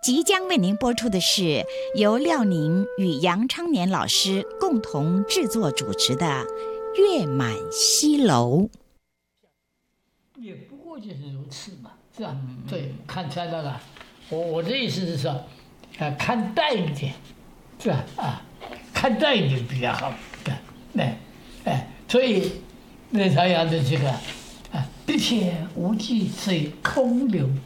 即将为您播出的是由廖宁与杨昌年老师共同制作主持的《月满西楼》。 也不过就是如此嘛，是吧？对，看出来了。我的意思是说，看淡一点，是吧？看淡一点比较好，所以那朝阳的这个，一片无际水空流，